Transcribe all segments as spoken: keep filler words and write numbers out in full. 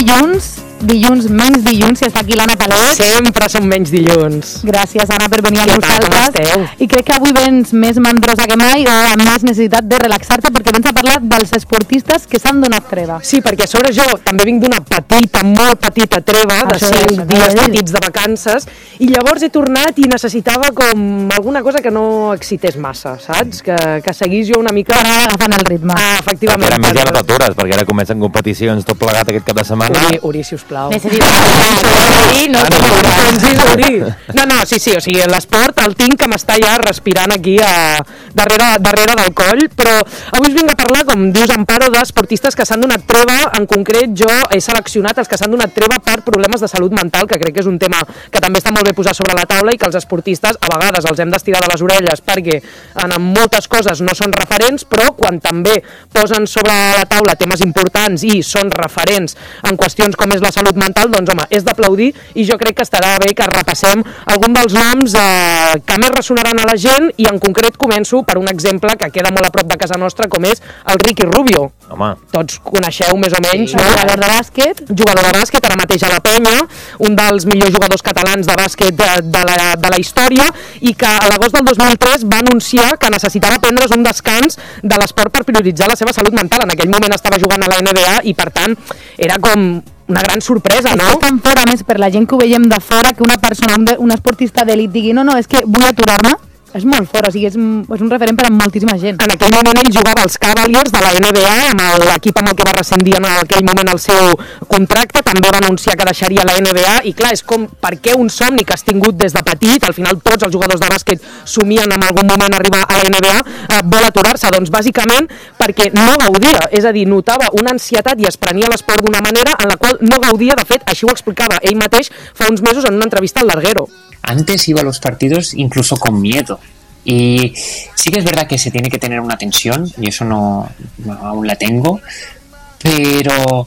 dilluns, dilluns, menys dilluns, si està aquí l'Anna Palet. Sempre són menys dilluns. Gràcies, Anna, per venir amb Què tal, com nosaltres. esteu? I crec que avui vens més mandrosa que mai o amb més necessitat de relaxar-te perquè vens a parlar dels esportistes que s'han donat treva. Sí, perquè a sobre jo també vinc d'una petita, molt petita treva de Això és, cinc això dies t'ho he de dir. petits de vacances i llavors he tornat i necessitava com alguna cosa que no excités massa, saps? Que, que seguís jo una mica... Ara agafant el ritme. Ah, efectivament. Perquè ara més ja no t'atures, perquè ara comencen competicions tot plegat aquest cap de setmana. Uri, Uri, sisplau. Necessito No, no, no, no, no, sí, sí, o sigui, l'esport el tinc que m'està ja respirant aquí a, darrere, darrere del coll, però avui us vinc a parlar, com dius, Amparo, d'esportistes que s'han donat treva. En concret, jo he seleccionat els que s'han donat treva per problemes de salut mental, que crec que és un tema que també està molt bé posar sobre la taula i que els esportistes a vegades els hem d'estirar de les orelles perquè en moltes coses no són referents, però quan també posen sobre la taula temes importants i són referents en qüestions com és la salut mental, doncs home, és d'aplaudir i jo crec que estarà bé que repassem algun dels noms eh, que més ressonaran a la gent i en concret començo per un exemple que queda molt a prop de casa nostra com és el Ricky Rubio. Home. Tots coneixeu més o menys, no? Jugador de bàsquet. Jugador de bàsquet, ara mateix a la Penya, un dels millors jugadors catalans de bàsquet de, de, la, de la història i que a l'agost del dos mil tres va anunciar que necessitava prendre's un descans de l'esport per prioritzar la seva salut mental. En aquell moment estava jugant a la N B A i per tant era com una gran sorpresa, no? És tan fora, més per la gent que ho veiem de fora, que una persona, un, de, un esportista d'elit digui no, no, és que vull aturar-me, és molt fort, o sigui, és, és un referent per a moltíssima gent. En aquell moment ell jugava als Cavaliers de la N B A, amb l'equip amb el que va rescindir en aquell moment el seu contracte, també va anunciar que deixaria la N B A, i clar, és com, per què un somni que has tingut des de petit, al final tots els jugadors de bàsquet somien en algun moment arribar a la N B A, eh, vol aturar-se? Doncs bàsicament perquè no gaudia, és a dir, notava una ansietat i es prenia l'esport d'una manera en la qual no gaudia. De fet, així ho explicava ell mateix fa uns mesos en una entrevista al Larguero. Antes iba a los partidos incluso con miedo. Y sí que es verdad que se tiene que tener una tensión, y eso no, no aún la tengo, pero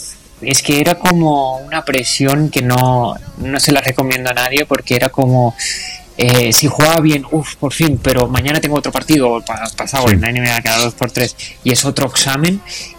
es que era como una presión que no, no se la recomiendo a nadie, porque era como, eh, si jugaba bien, uff, por fin, pero mañana tengo otro partido, o pasado, en la N B A cada dos por tres, y es otro examen,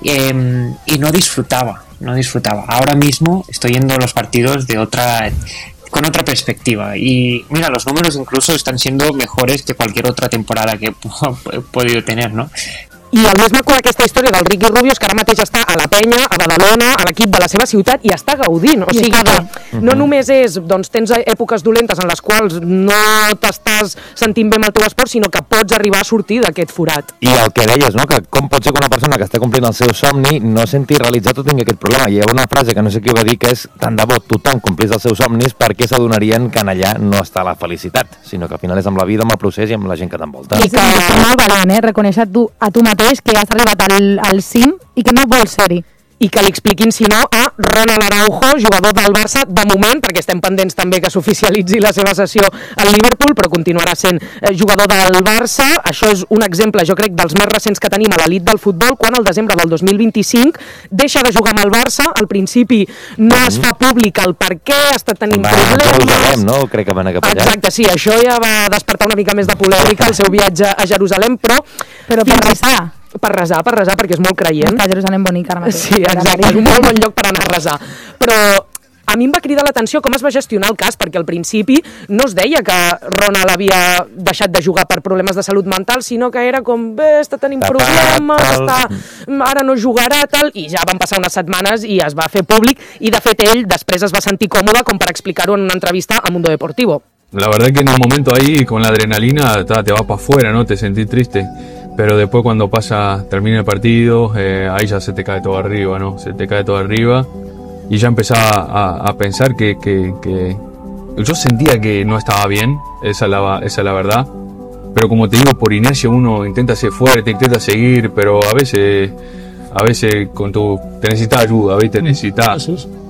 eh, y no disfrutaba, no disfrutaba. Ahora mismo estoy yendo a los partidos de otra... con otra perspectiva, y mira, los números incluso están siendo mejores que cualquier otra temporada que he podido tener, ¿no? I el més maco d'aquesta història del Ricky Rubio és que ara mateix està a la Penya, a Badalona, a l'equip de la seva ciutat, i està gaudint. O sigui que no només és, doncs tens èpoques dolentes en les quals no t'estàs sentint bé amb el teu esport, sinó que pots arribar a sortir d'aquest forat. I el que deies, no?, que com pot ser que una persona que està complint el seu somni no senti realitzat o tingui aquest problema. Hi ha una frase que no sé qui va dir, que és: tant de bo tothom complís els seus somnis, perquè s'adonarien que en allà no està la felicitat, sinó que al final és amb la vida, amb el procés i amb la gent que t'envolta. I que és molt valent, eh? Reconèixer tu, a tu mateix que has arribat al, al cim i que no vols ser-hi. I que li expliquin, si no, a Ronald Araujo, jugador del Barça, de moment, perquè estem pendents també que s'oficialitzi la seva sessió al Liverpool, però continuarà sent jugador del Barça. Això és un exemple, jo crec, dels més recents que tenim a l'elit del futbol, quan el desembre del dos mil vint-i-cinc deixa de jugar amb el Barça. Al principi no es fa públic el per què, ha estat tenint va, problemes... Jerusalem, no? Crec que van cap allà. Exacte, sí, això ja va despertar una mica més de polèmica, el seu viatge a Jerusalem, però... Però per resar. Per resar, per resar, perquè és molt creient. Està a Jerusalem bonica ara mateix. Sí, exacte, és un molt bon lloc per anar a resar. Però a mi em va cridar l'atenció com es va gestionar el cas, perquè al principi no es deia que Ronald havia deixat de jugar per problemes de salut mental, sinó que era com, bé, està tenint problemes, està, ara no jugarà, tal, i ja van passar unes setmanes i es va fer públic, i de fet ell després es va sentir còmode com per explicar-ho en una entrevista a Mundo Deportivo. La verdad que en un momento ahí, con la adrenalina, ta, te va para afuera, ¿no? Te sentís triste. Pero después cuando pasa, termina el partido, eh, ahí ya se te cae todo arriba, ¿no? Se te cae todo arriba. Y ya empezaba a, a pensar que, que, que... Yo sentía que no estaba bien, esa es, la, esa es la verdad. Pero como te digo, por inercia uno intenta ser fuerte, intenta seguir, pero a veces... A veces con tu, te necesitas ayuda, ¿viste? Necesitas...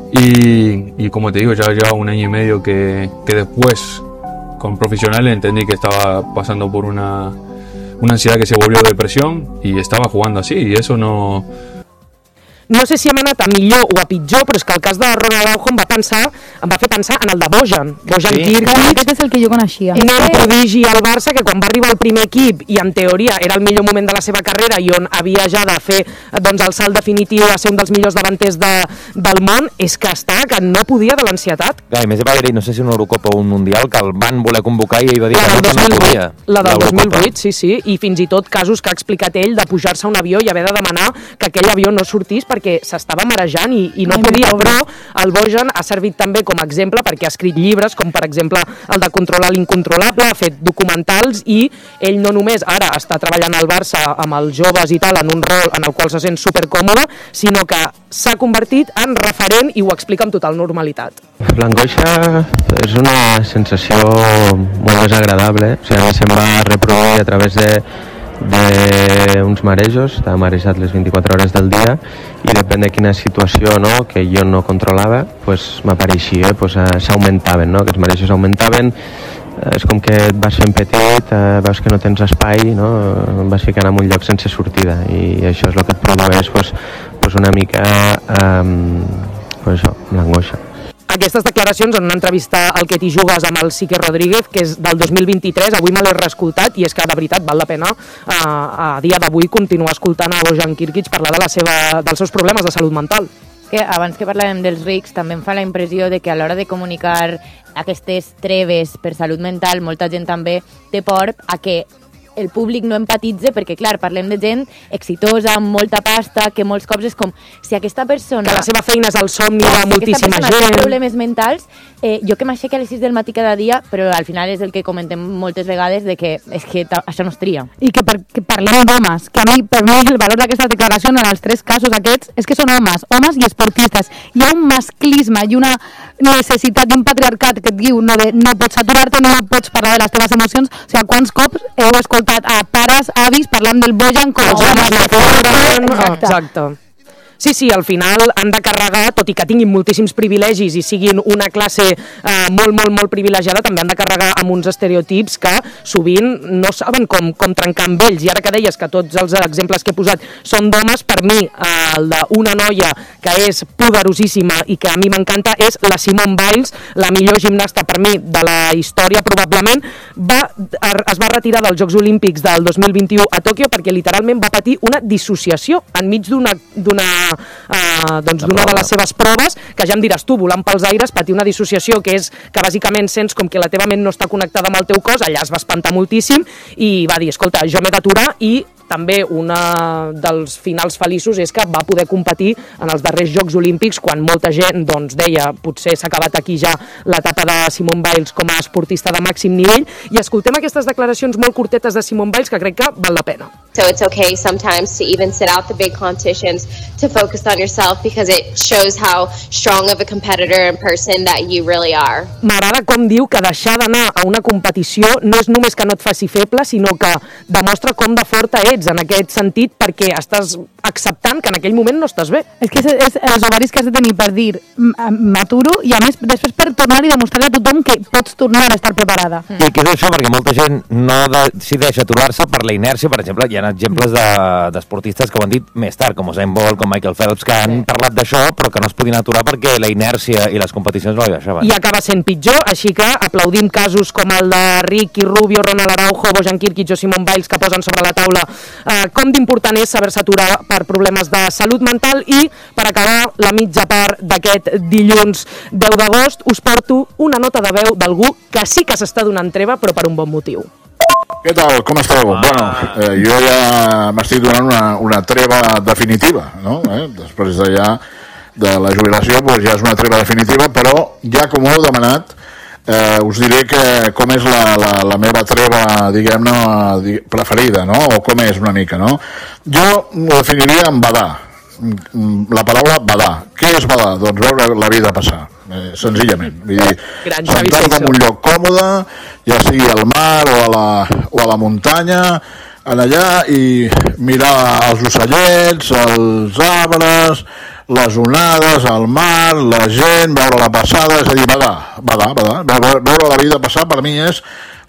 Y, y como te digo, ya lleva un año y medio que, que después, con profesionales, entendí que estaba pasando por una... una ansiedad que se volvió depresión y estaba jugando así, y eso no... no sé si hem anat a millor o a pitjor, però és que el cas de Ronald Araujo em va pensar, em va fer pensar en el de Bojan, Bojan Sí. Kirkic, Aquest és el que jo coneixia. nen prodigi al Barça, que quan va arribar al primer equip i en teoria era el millor moment de la seva carrera i on havia ja de fer doncs, el salt definitiu a ser un dels millors davanters de, del món, és que està, que no podia de l'ansietat. Clar, i més va haver-hi, no sé si una Eurocopa o un Mundial, que el van voler convocar i ell va dir La que del no, dos que mil no vuit, podia. la del dos mil L'Eurocopa. vuit, sí, sí, i fins i tot casos que ha explicat ell de pujar-se a un avió i haver de demanar que aquell avió no sortís perquè s'estava marejant i, i no Ai, podia, pobre. però el Bojan ha servit també com a exemple perquè ha escrit llibres, com per exemple el de Controlar l'incontrolable, ha fet documentals i ell no només ara està treballant al Barça amb els joves i tal, en un rol en el qual se sent supercòmode, sinó que s'ha convertit en referent i ho explica amb total normalitat. L'angoixa és una sensació molt desagradable, o sigui, a mi se'm va reproduir a través de d'uns marejos, estava marejat les vint-i-quatre hores del dia i depèn de quina situació, no, que jo no controlava, pues, m'apareixia, pues, eh, s'augmentaven, no? Aquests marejos augmentaven, eh, és com que et vas fent petit, eh, veus que no tens espai, no? Em vas ficant en un lloc sense sortida i això és el que et produeix pues, pues una mica eh, pues això, l'angoixa. Aquestes declaracions en una entrevista al Que t'hi jugues amb el Sique Rodríguez, que és del dos mil vint-i-tres, avui me l'he reescoltat i és que de veritat val la pena eh, a dia d'avui continuar escoltant a Bojan Kirkic parlar de la seva, dels seus problemes de salut mental. Que abans que parlàvem dels rics també em fa la impressió de que a l'hora de comunicar aquestes treves per salut mental molta gent també té por a que el públic no empatitze, perquè clar, parlem de gent exitosa, amb molta pasta, que molts cops és com si aquesta persona... Que la seva feina és el somni Clar, de si moltíssima aquesta persona té gent. problemes mentals, eh, jo que m'aixeque a les sis del matí cada dia, però al final és el que comentem moltes vegades, de que és que ta- això no es tria. I que, per, que parlem d'homes, que a mi, per mi el valor d'aquesta declaració en els tres casos aquests és que són homes, homes i esportistes. Hi ha un masclisme i una necessitat i un patriarcat que et diu no, de, no pots aturar-te, no pots parlar de les teves emocions. O sigui, quants cops heu escoltat a pares, avis, parlant del Bojan com Els homes no poden, Exacte. exacte. Sí, sí, al final han de carregar, tot i que tinguin moltíssims privilegis i siguin una classe eh, molt, molt, molt privilegiada, també han de carregar amb uns estereotips que sovint no saben com, com trencar amb ells. I ara que deies que tots els exemples que he posat són d'homes, per mi eh, el d'una noia que és poderosíssima i que a mi m'encanta és la Simone Biles, la millor gimnasta per mi de la història probablement, va, es va retirar dels Jocs Olímpics del dos mil vint-i-u a Tòquio perquè literalment va patir una dissociació enmig d'una d'una Uh, doncs d'una de les seves proves, que ja em diràs tu, volant pels aires, patir una dissociació que és que bàsicament sents com que la teva ment no està connectada amb el teu cos, allà es va espantar moltíssim i va dir, escolta, jo m'he d'aturar, i també un dels finals feliços és que va poder competir en els darrers Jocs Olímpics quan molta gent doncs, deia potser s'ha acabat aquí ja l'etapa de Simone Biles com a esportista de màxim nivell, i escoltem aquestes declaracions molt curtetes de Simone Biles que crec que val la pena. So it's okay sometimes to even sit out the big competitions to focus on yourself because it shows how strong of a competitor and person that you really are. M'agrada com diu que deixar d'anar a una competició no és només que no et faci feble, sinó que demostra com de forta ets en aquest sentit perquè estàs acceptant que en aquell moment no estàs bé. És que és, és els ovaris que has de tenir per dir "M- m'aturo i a més després per tornar i demostrar a tothom que pots tornar a estar preparada. I què és això? Perquè molta gent no decideix aturar-se per la inèrcia. Per exemple, hi ha exemples de- d'esportistes que ho han dit més tard, com Usain Bolt, com Michael Phelps, que han parlat d'això, però que no es podien aturar perquè la inèrcia i les competicions no la deixaven. I acaba sent pitjor, així que aplaudim casos com el de Ricky Rubio, Ronald Araujo, Bojan Kirkic o Simone Biles que posen sobre la taula eh, com d'important és saber-se aturar per problemes de salut mental. I per acabar la mitja part d'aquest dilluns deu d'agost us porto una nota de veu d'algú que sí que s'està donant treva però per un bon motiu. Què tal? Com esteu? Ah. Bueno, eh, jo ja m'estic donant una, una treva definitiva, no? Eh? Després de ja de la jubilació, doncs ja és una treva definitiva, però ja com ho heu demanat, eh, us diré que com és la, la, la meva treva, diguem-ne, preferida, no? O com és una mica, no? Jo ho definiria en badar. La paraula badar. Què és badar? Doncs veure la vida passar. Eh, senzillament, vull dir, sentar-te en un lloc còmode, ja sigui al mar o a la, o a la muntanya, en allà, i mirar els ocellets, els arbres, les onades, el mar, la gent, veure la passada, és a dir, badar, badar, badar, veure, veure la vida passar per mi és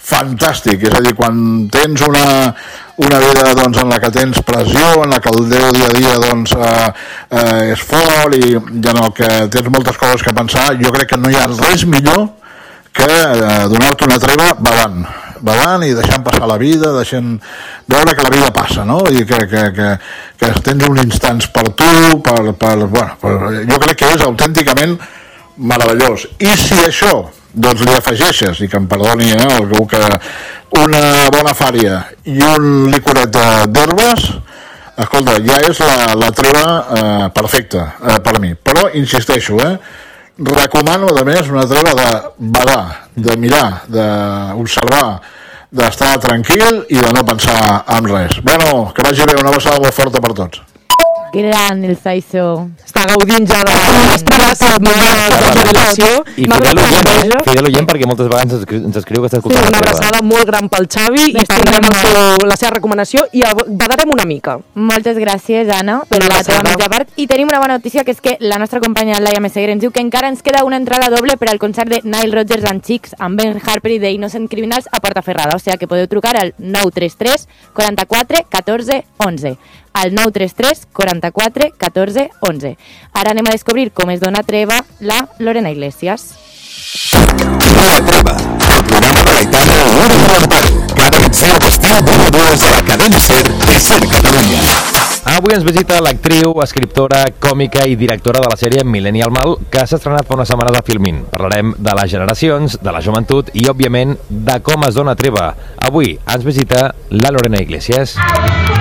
fantàstic, és a dir, quan tens una, una vida doncs, en la que tens pressió, en la que el teu dia a dia doncs, eh, eh, és fort i, i en el que tens moltes coses que pensar, jo crec que no hi ha res millor que eh, donar-te una treva badant, badant i deixant passar la vida, deixant veure que la vida passa, no? I que, que, que, que tens uns instants per tu, per, per, bueno, per, jo crec que és autènticament meravellós. I si això doncs li afegeixes, i que em perdoni eh, algú que una bona fària i un licoret d'herbes, escolta, ja és la, la treva eh, perfecta eh, per mi. Però insisteixo, eh, recomano a més una treva de badar, de mirar, d'observar, d'estar tranquil i de no pensar en res. Bueno, que vagi bé, una abraçada molt forta per tots. Gran, el Saiso. Està gaudint ja de les primeres setmanes de jubilació. I fidel oient, eh? Fidel oient, perquè moltes vegades ens escriu, ens escriu que està escoltant. Sí, una abraçada molt gran pel Xavi i estimem la seva recomanació i badarem una mica. Moltes gràcies, Anna, per la teva mitja part. I tenim una bona notícia, que és que la nostra companya Laia Meseguer ens diu que encara ens queda una entrada doble per al concert de Nile Rodgers and Chicks amb Ben Harper i The Innocent Criminals a Portaferrada. O sigui que podeu trucar al nou tres tres quaranta-quatre catorze onze. Al nou tres tres quaranta-quatre catorze onze. Ara anem a descobrir com es dona treva la Lorena Iglesias. La treva, el programa de l'Aitana Lorena Mortal, cada migdia d'estiu d'una a dues a la cadena SER de SER Catalunya. Avui ens visita l'actriu, escriptora, còmica i directora de la sèrie Millennial Mal, que s'ha estrenat fa unes setmanes a Filmin. Parlarem de les generacions, de la joventut i, òbviament, de com es dona treva. Avui ens visita la Lorena Iglesias.